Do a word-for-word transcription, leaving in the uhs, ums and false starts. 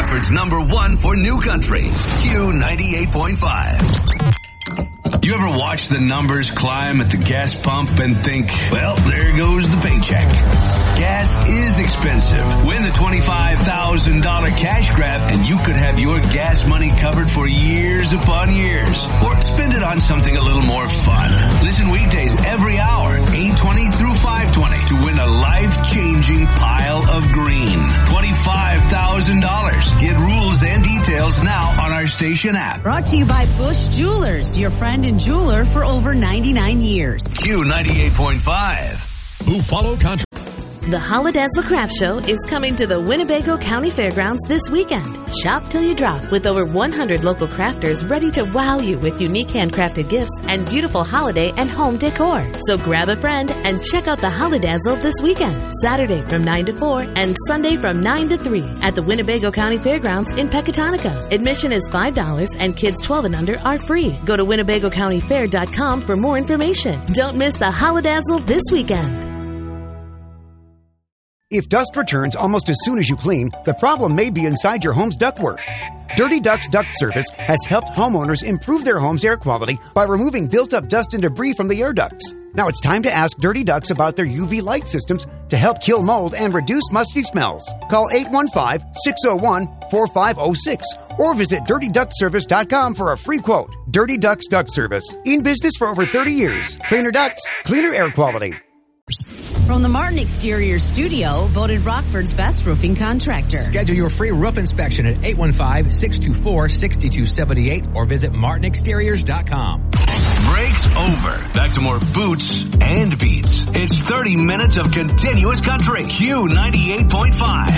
Rockford's number one for new country, Q ninety-eight point five. You ever watch the numbers climb at the gas pump and think, well, there goes the paycheck? Gas is expensive. Win the twenty-five thousand dollars cash grab and you could have your gas money covered for years upon years. Or spend it on something a little more fun. Listen weekdays every hour, eight twenty through five twenty, to win a life-changing pile of green. twenty-five thousand dollars. Get rules and details now on our station app. Brought to you by Bush Jewelers, your friend and jeweler for over ninety-nine years. Q ninety-eight point five. Buffalo Country. The Holidazzle Craft Show is coming to the Winnebago County Fairgrounds this weekend. Shop till you drop with over one hundred local crafters ready to wow you with unique handcrafted gifts and beautiful holiday and home decor. So grab a friend and check out the Holidazzle this weekend, Saturday from nine to four and Sunday from nine to three at the Winnebago County Fairgrounds in Pecatonica. Admission is five dollars and kids twelve and under are free. Go to Winnebago County Fair dot com for more information. Don't miss the Holidazzle this weekend. If dust returns almost as soon as you clean, the problem may be inside your home's ductwork. Dirty Ducts Duct Service has helped homeowners improve their home's air quality by removing built-up dust and debris from the air ducts. Now it's time to ask Dirty Ducts about their U V light systems to help kill mold and reduce musty smells. Call eight one five, six oh one, four five oh six or visit dirty duct service dot com for a free quote. Dirty Ducts Duct Service. In business for over thirty years. Cleaner ducts, cleaner air quality. From the Martin Exterior Studio, voted Rockford's best roofing contractor. Schedule your free roof inspection at eight one five, six two four, six two seven eight or visit martin exteriors dot com. Break's over. Back to more boots and beats. It's thirty minutes of continuous country. Q ninety-eight point five.